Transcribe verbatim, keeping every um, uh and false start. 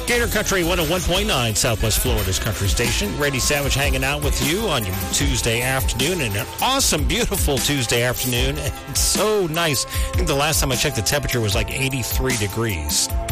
Gator Country one oh one point nine, Southwest Florida's country station. Randy Savage hanging out with you on your Tuesday afternoon, and an awesome, beautiful Tuesday afternoon. It's so nice. I think the last time I checked, the temperature was like eighty-three degrees.